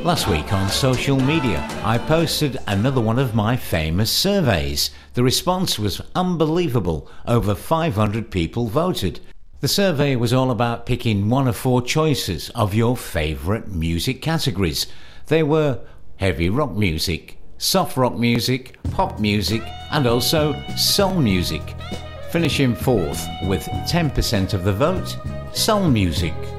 Last week on social media, I posted another one of my famous surveys. The response was unbelievable. Over 500 people voted. The survey was all about picking one of four choices of your favourite music categories. They were heavy rock music, soft rock music, pop music, and also soul music. Finishing fourth with 10% of the vote, soul music.